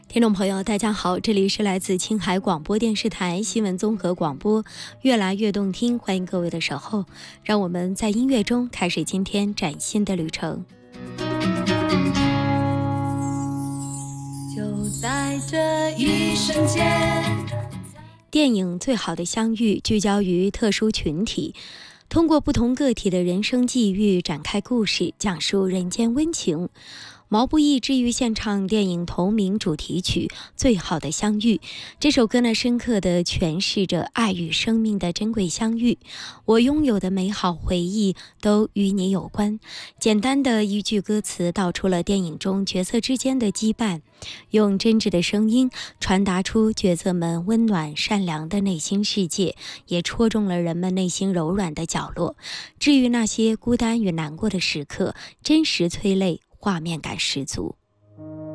听众朋友大家好，这里是来自青海广播电视台新闻综合广播，越来越动听，欢迎各位的守候，让我们在音乐中开始今天崭新的旅程。 就在这一瞬间， 电影《最好的相遇》聚焦于特殊群体，通过不同个体的人生际遇展开故事，讲述人间温情。毛不易治愈献唱电影同名主题曲《最好的相遇》，这首歌呢，深刻地诠释着爱与生命的珍贵相遇。我拥有的美好回忆都与你有关。简单的一句歌词道出了电影中角色之间的羁绊，用真挚的声音传达出角色们温暖善良的内心世界，也戳中了人们内心柔软的角落，治愈那些孤单与难过的时刻，真实催泪，画面感十足。